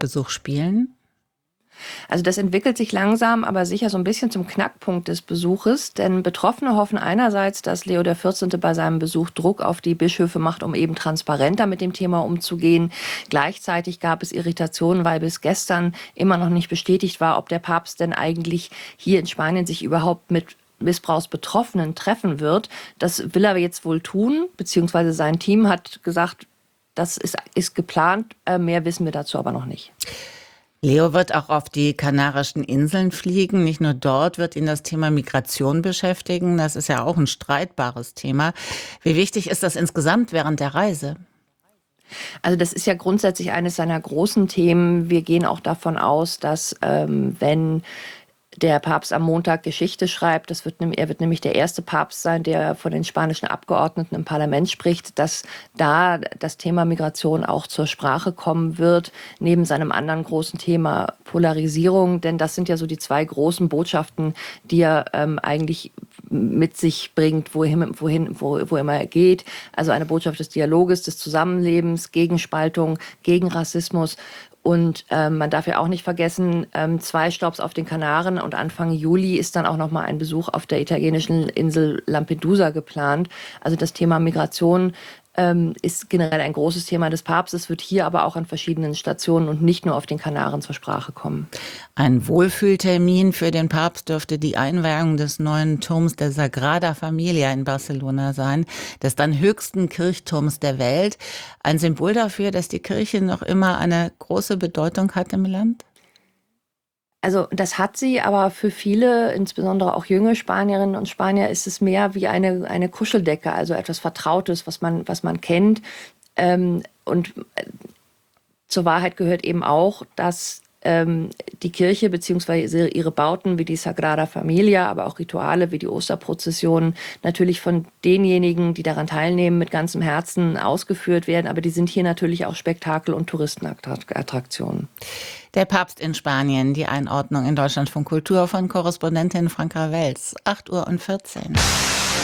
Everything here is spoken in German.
Papstbesuch spielen? Also das entwickelt sich langsam, aber sicher so ein bisschen zum Knackpunkt des Besuches, denn Betroffene hoffen einerseits, dass Leo XIV. Bei seinem Besuch Druck auf die Bischöfe macht, um eben transparenter mit dem Thema umzugehen. Gleichzeitig gab es Irritationen, weil bis gestern immer noch nicht bestätigt war, ob der Papst denn eigentlich hier in Spanien sich überhaupt mit Missbrauchsbetroffenen treffen wird. Das will er jetzt wohl tun, beziehungsweise sein Team hat gesagt, das ist geplant, mehr wissen wir dazu aber noch nicht. Leo wird auch auf die Kanarischen Inseln fliegen. Nicht nur dort wird ihn das Thema Migration beschäftigen. Das ist ja auch ein streitbares Thema. Wie wichtig ist das insgesamt während der Reise? Also das ist ja grundsätzlich eines seiner großen Themen. Wir gehen auch davon aus, dass wenn der Papst am Montag Geschichte schreibt, er wird nämlich der erste Papst sein, der vor den spanischen Abgeordneten im Parlament spricht, dass da das Thema Migration auch zur Sprache kommen wird, neben seinem anderen großen Thema Polarisierung. Denn das sind ja so die zwei großen Botschaften, die er eigentlich mit sich bringt, wo immer er geht. Also eine Botschaft des Dialoges, des Zusammenlebens, gegen Spaltung, gegen Rassismus. Und man darf ja auch nicht vergessen, 2 Stopps auf den Kanaren und Anfang Juli ist dann auch noch mal ein Besuch auf der italienischen Insel Lampedusa geplant. Also das Thema Migration ist generell ein großes Thema des Papstes, wird hier aber auch an verschiedenen Stationen und nicht nur auf den Kanaren zur Sprache kommen. Ein Wohlfühltermin für den Papst dürfte die Einweihung des neuen Turms der Sagrada Familia in Barcelona sein, des dann höchsten Kirchturms der Welt. Ein Symbol dafür, dass die Kirche noch immer eine große Bedeutung hat im Land? Also das hat sie, aber für viele, insbesondere auch junge Spanierinnen und Spanier, ist es mehr wie eine Kuscheldecke, also etwas Vertrautes, was man kennt. Und zur Wahrheit gehört eben auch, dass die Kirche bzw. ihre Bauten wie die Sagrada Familia, aber auch Rituale wie die Osterprozessionen natürlich von denjenigen, die daran teilnehmen, mit ganzem Herzen ausgeführt werden. Aber die sind hier natürlich auch Spektakel- und Touristenattraktionen. Der Papst in Spanien, die Einordnung in Deutschlandfunk Kultur von Korrespondentin Franka Wels, 8:14 Uhr.